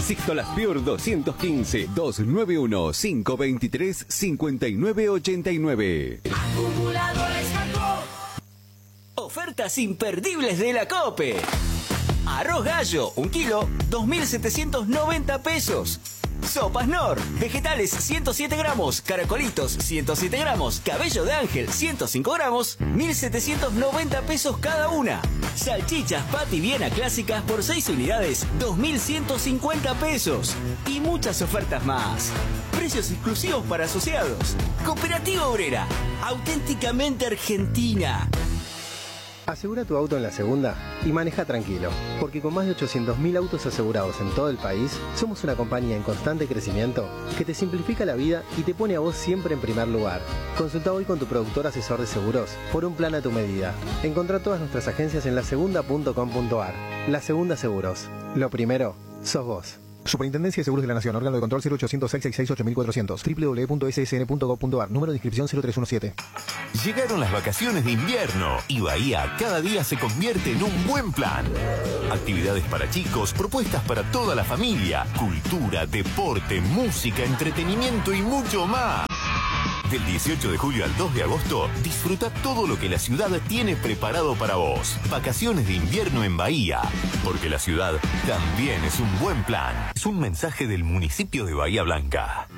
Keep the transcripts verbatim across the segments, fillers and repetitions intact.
Sixto Las Pior doscientos quince, doscientos noventa y uno, quinientos veintitrés, cincuenta y nueve ochenta y nueve. Acumuladores Jacob. Ofertas imperdibles de la COPE. Arroz gallo, un kilo, dos mil setecientos noventa pesos. Sopas Nor, vegetales ciento siete gramos, caracolitos ciento siete gramos, cabello de ángel ciento cinco gramos, mil setecientos noventa pesos cada una. Salchichas Pati Viena clásicas por seis unidades, dos mil ciento cincuenta pesos. Y muchas ofertas más. Precios exclusivos para asociados. Cooperativa Obrera, auténticamente argentina. Asegura tu auto en La Segunda y maneja tranquilo, porque con más de ochocientos mil autos asegurados en todo el país, somos una compañía en constante crecimiento que te simplifica la vida y te pone a vos siempre en primer lugar. Consulta hoy con tu productor asesor de seguros por un plan a tu medida. Encontrá todas nuestras agencias en la segunda punto com punto ar. La Segunda Seguros. Lo primero, sos vos. Superintendencia de Seguros de la Nación, órgano de control cero ochocientos, seiscientos sesenta y seis, ocho mil cuatrocientos, doble u doble u doble u punto s s n punto gov punto ar, número de inscripción cero tres diecisiete. Llegaron las vacaciones de invierno y Bahía cada día se convierte en un buen plan. Actividades para chicos, propuestas para toda la familia, cultura, deporte, música, entretenimiento y mucho más. Del dieciocho de julio al dos de agosto, disfruta todo lo que la ciudad tiene preparado para vos. Vacaciones de invierno en Bahía, porque la ciudad también es un buen plan. Es un mensaje del municipio de Bahía Blanca.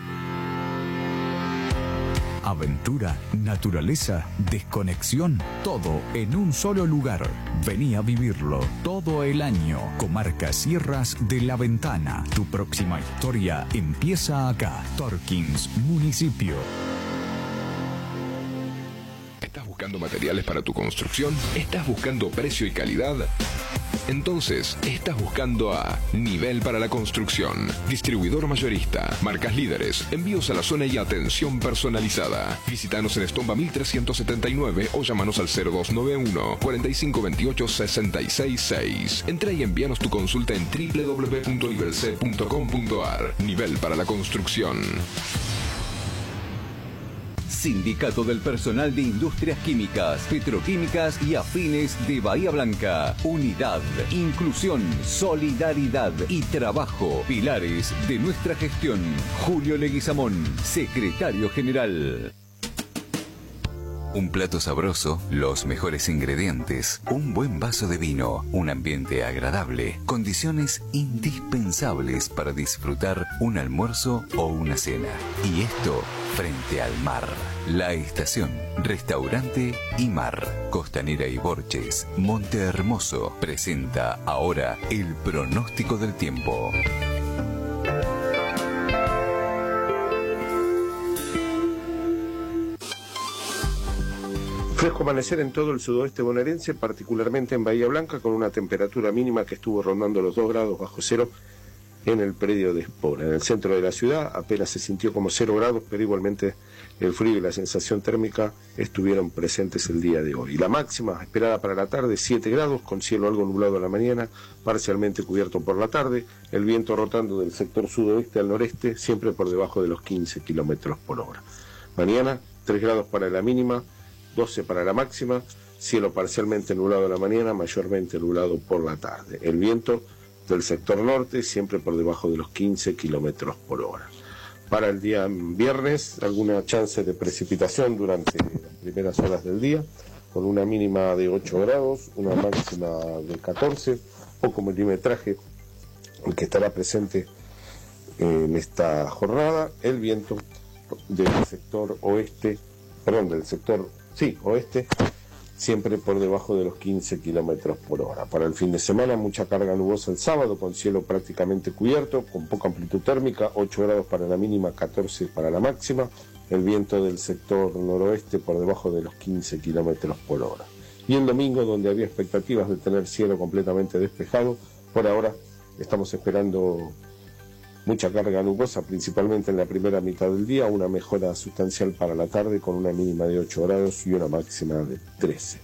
Aventura, naturaleza, desconexión, todo en un solo lugar. Vení a vivirlo todo el año. Comarca Sierras de la Ventana. Tu próxima historia empieza acá. Torkins, municipio. ¿Estás buscando materiales para tu construcción? ¿Estás buscando precio y calidad? Entonces, estás buscando a Nivel para la Construcción. Distribuidor mayorista, marcas líderes, envíos a la zona y atención personalizada. Visítanos en Estomba mil trescientos setenta y nueve o llámanos al cero dos nueve uno, cuatro cinco dos ocho, seis seis seis. Entra y envíanos tu consulta en doble u doble u doble u punto nivelc punto com punto ar. Nivel para la Construcción. Sindicato del Personal de Industrias Químicas, Petroquímicas y Afines de Bahía Blanca. Unidad, inclusión, solidaridad y trabajo. Pilares de nuestra gestión. Julio Leguizamón, secretario general. Un plato sabroso, los mejores ingredientes, un buen vaso de vino, un ambiente agradable, condiciones indispensables para disfrutar un almuerzo o una cena. Y esto frente al mar. La Estación, Restaurante y Mar. Costanera y Borges, Monte Hermoso, presenta ahora el pronóstico del tiempo. Fresco amanecer en todo el sudoeste bonaerense, particularmente en Bahía Blanca, con una temperatura mínima que estuvo rondando los dos grados bajo cero en el predio de Espora. En el centro de la ciudad apenas se sintió como cero grados, pero igualmente el frío y la sensación térmica estuvieron presentes el día de hoy. La máxima esperada para la tarde, siete grados, con cielo algo nublado a la mañana, parcialmente cubierto por la tarde, el viento rotando del sector sudoeste al noreste, siempre por debajo de los quince kilómetros por hora. Mañana, tres grados para la mínima, doce para la máxima, cielo parcialmente nublado a la mañana, mayormente nublado por la tarde. El viento del sector norte, siempre por debajo de los quince kilómetros por hora. Para el día viernes, alguna chance de precipitación durante las primeras horas del día, con una mínima de ocho grados, una máxima de catorce, poco milimetraje el que estará presente en esta jornada. El viento del sector oeste, perdón, del sector, sí, oeste, siempre por debajo de los quince kilómetros por hora. Para el fin de semana, mucha carga nubosa el sábado, con cielo prácticamente cubierto, con poca amplitud térmica, ocho grados para la mínima, catorce para la máxima, el viento del sector noroeste por debajo de los quince kilómetros por hora. Y el domingo, donde había expectativas de tener cielo completamente despejado, por ahora estamos esperando mucha carga nubosa, principalmente en la primera mitad del día, una mejora sustancial para la tarde con una mínima de ocho grados y una máxima de trece.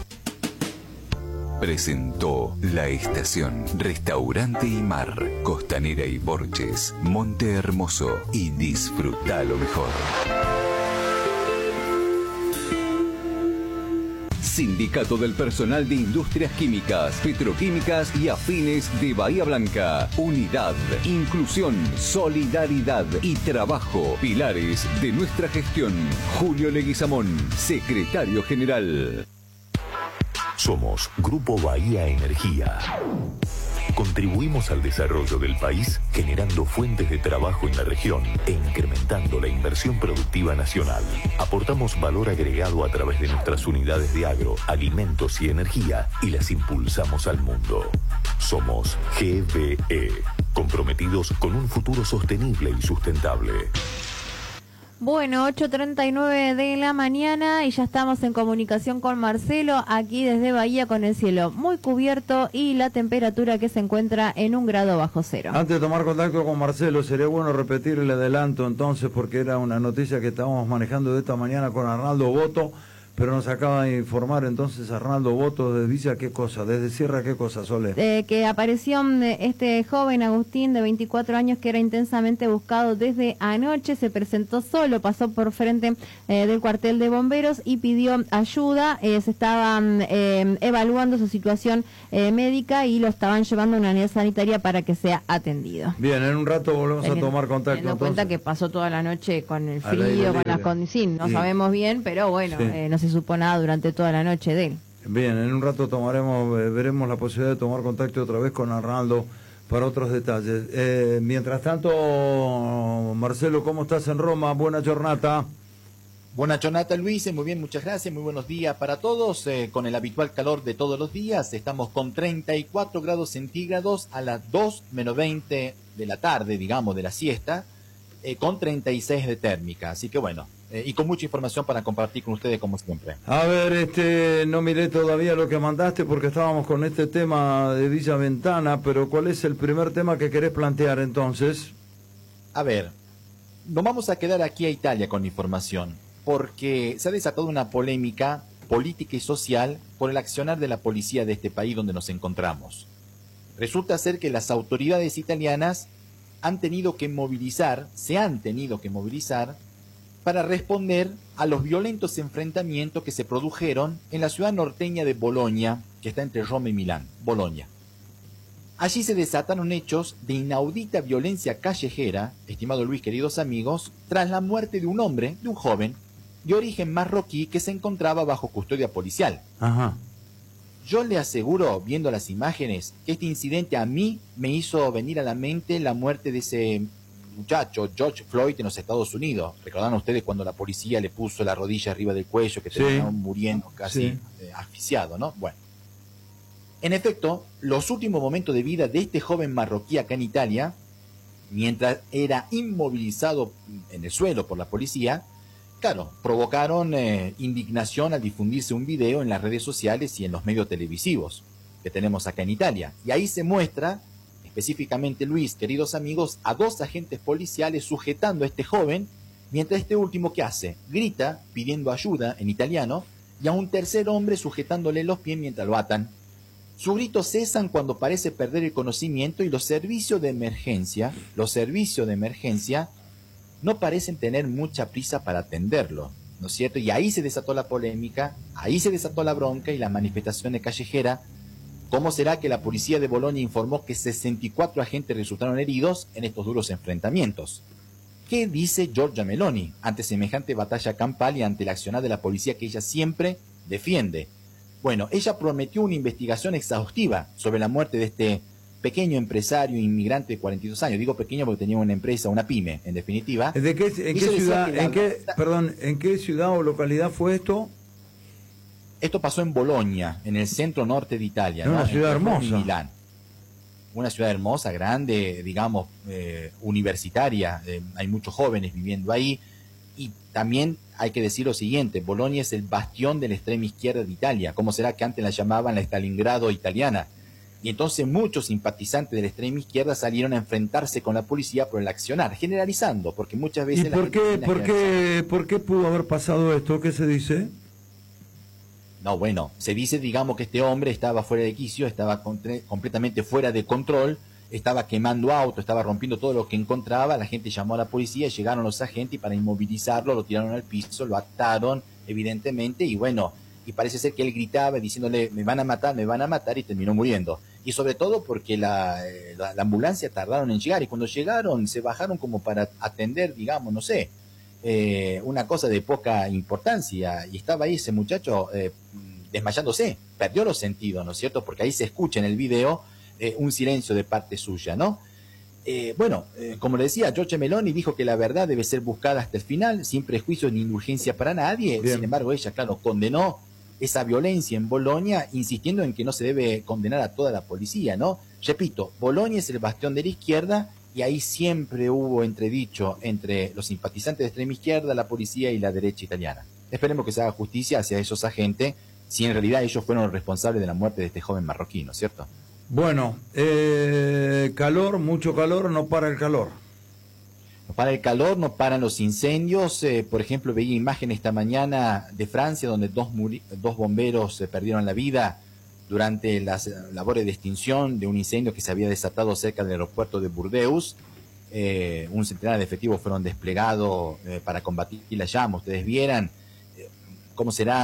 Presentó La Estación, Restaurante y Mar, Costanera y Borges, Monte Hermoso, y disfruta lo mejor. Sindicato del Personal de Industrias Químicas, Petroquímicas y Afines de Bahía Blanca. Unidad, inclusión, solidaridad y trabajo. Pilares de nuestra gestión. Julio Leguizamón, secretario general. Somos Grupo Bahía Energía. Contribuimos al desarrollo del país generando fuentes de trabajo en la región e incrementando la inversión productiva nacional. Aportamos valor agregado a través de nuestras unidades de agro, alimentos y energía y las impulsamos al mundo. Somos G B E, comprometidos con un futuro sostenible y sustentable. Bueno, ocho treinta y nueve de la mañana y ya estamos en comunicación con Marcelo, aquí desde Bahía, con el cielo muy cubierto y la temperatura que se encuentra en un grado bajo cero. Antes de tomar contacto con Marcelo, sería bueno repetir el adelanto entonces, porque era una noticia que estábamos manejando de esta mañana con Arnaldo Boto, pero nos acaba de informar entonces Arnaldo Boto desde Villa, ¿qué cosa? ¿Desde Sierra qué cosa, Sole? Eh, que apareció este joven Agustín de veinticuatro años que era intensamente buscado desde anoche, se presentó solo, pasó por frente eh, del cuartel de bomberos y pidió ayuda, eh, se estaban eh, evaluando su situación eh, médica y lo estaban llevando a una unidad sanitaria para que sea atendido. Bien, en un rato volvemos Teniendo, a tomar contacto. Teniendo en cuenta que pasó toda la noche con el Al aire frío, con las libre. condiciones, no Sí. sabemos bien, pero bueno, Sí. eh, no se supo nada durante toda la noche de él. Bien, en un rato tomaremos, eh, veremos la posibilidad de tomar contacto otra vez con Arnaldo para otros detalles. Eh, mientras tanto, Marcelo, ¿cómo estás en Roma? Buena jornada. Buena jornada, Luis, muy bien, muchas gracias, muy buenos días para todos, eh, con el habitual calor de todos los días, estamos con treinta y cuatro grados centígrados a las dos menos veinte de la tarde, digamos, de la siesta, eh, con treinta y seis de térmica, así que bueno, eh, y con mucha información para compartir con ustedes como siempre. A ver, este, no miré todavía lo que mandaste porque estábamos con este tema de Villa Ventana, pero ¿cuál es el primer tema que querés plantear entonces? A ver, nos vamos a quedar aquí a Italia con información, porque se ha desatado una polémica política y social por el accionar de la policía de este país donde nos encontramos. Resulta ser que las autoridades italianas han tenido que movilizar, se han tenido que movilizar para responder a los violentos enfrentamientos que se produjeron en la ciudad norteña de Bolonia, que está entre Roma y Milán, Bolonia. Allí se desataron hechos de inaudita violencia callejera, estimado Luis, queridos amigos, tras la muerte de un hombre, de un joven, de origen marroquí que se encontraba bajo custodia policial. Ajá. Yo le aseguro, viendo las imágenes, que este incidente a mí me hizo venir a la mente la muerte de ese muchacho, George Floyd, en los Estados Unidos. ¿Recordarán ustedes cuando la policía le puso la rodilla arriba del cuello, que Sí. terminó muriendo casi Sí. eh, asfixiado, ¿no? Bueno. En efecto, los últimos momentos de vida de este joven marroquí acá en Italia, mientras era inmovilizado en el suelo por la policía, claro, provocaron eh, indignación al difundirse un video en las redes sociales y en los medios televisivos que tenemos acá en Italia. Y ahí se muestra, específicamente Luis, queridos amigos, a dos agentes policiales sujetando a este joven, mientras este último, ¿qué hace? Grita pidiendo ayuda en italiano, y a un tercer hombre sujetándole los pies mientras lo atan. Sus gritos cesan cuando parece perder el conocimiento y los servicios de emergencia, los servicios de emergencia, no parecen tener mucha prisa para atenderlo, ¿no es cierto? Y ahí se desató la polémica, ahí se desató la bronca y las manifestaciones callejeras. ¿Cómo será que la policía de Bolonia informó que sesenta y cuatro agentes resultaron heridos en estos duros enfrentamientos? ¿Qué dice Giorgia Meloni ante semejante batalla campal y ante el accionar de la policía que ella siempre defiende? Bueno, ella prometió una investigación exhaustiva sobre la muerte de este pequeño empresario inmigrante de cuarenta y dos años. Digo pequeño porque tenía una empresa, una pyme, en definitiva. ¿De qué, en qué ciudad, en qué, perdón, en qué ciudad o localidad fue esto? Esto pasó en Bolonia, en el centro norte de Italia. Es una ¿no? ciudad Entre Roma y hermosa. Milán. Una ciudad hermosa, grande, digamos, eh, universitaria. Eh, hay muchos jóvenes viviendo ahí. Y también hay que decir lo siguiente, Bolonia es el bastión de la extrema izquierda de Italia. ¿Cómo será que antes la llamaban la Stalingrado italiana? Y entonces muchos simpatizantes de la extrema izquierda salieron a enfrentarse con la policía por el accionar, generalizando, porque muchas veces... ¿Y la por gente qué, tiende a por qué, por qué pudo haber pasado esto? ¿Qué se dice? No, bueno, se dice, digamos, que este hombre estaba fuera de quicio, estaba contra- completamente fuera de control, estaba quemando autos, estaba rompiendo todo lo que encontraba, la gente llamó a la policía, llegaron los agentes y para inmovilizarlo lo tiraron al piso, lo ataron, evidentemente, y bueno, y parece ser que él gritaba diciéndole me van a matar, me van a matar, y terminó muriendo. Y sobre todo porque la, la, la ambulancia tardaron en llegar, y cuando llegaron se bajaron como para atender, digamos, no sé, eh, una cosa de poca importancia, y estaba ahí ese muchacho eh, desmayándose, perdió los sentidos, ¿no es cierto? Porque ahí se escucha en el video eh, un silencio de parte suya, ¿no? Eh, bueno, eh, como le decía, Giorgia Meloni dijo que la verdad debe ser buscada hasta el final, sin prejuicios ni indulgencia para nadie. Bien. Sin embargo, ella, claro, condenó esa violencia en Bolonia, insistiendo en que no se debe condenar a toda la policía, ¿no? Repito, Bolonia es el bastión de la izquierda, y ahí siempre hubo entredicho entre los simpatizantes de extrema izquierda, la policía y la derecha italiana. Esperemos que se haga justicia hacia esos agentes, si en realidad ellos fueron los responsables de la muerte de este joven marroquí, ¿no es cierto? Bueno, eh, calor, mucho calor, no para el calor. No para el calor, no paran los incendios. Eh, por ejemplo, veía imágenes esta mañana de Francia, donde dos, dos bomberos eh, perdieron la vida durante las labores de extinción de un incendio que se había desatado cerca del aeropuerto de Burdeos. Eh, un centenar de efectivos fueron desplegados eh, para combatir las llamas. Ustedes vieran eh, cómo será